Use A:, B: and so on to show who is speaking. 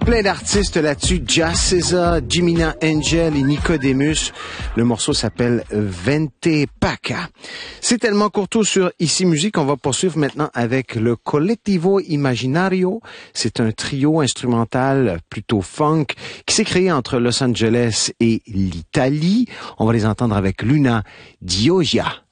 A: Plein d'artistes là-dessus, Jazz César, Jimina Angel et Nicodemus. Le morceau s'appelle Vente Paca. C'est tellement courto sur Ici Musique, on va poursuivre maintenant avec le Collettivo Imaginario. C'est un trio instrumental plutôt funk qui s'est créé entre Los Angeles et l'Italie. On va les entendre avec Luna Gioia.